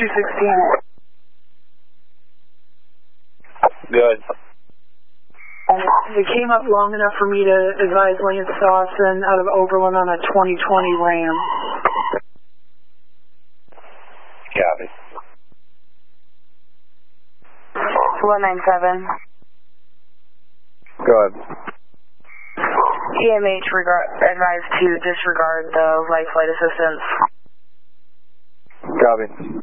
216. Good. It came up long enough for me to advise Lance Dawson out of Oberlin on a 2020 Ram. Copy. 197. Go ahead. EMH advised to disregard the life flight assistance. Copy.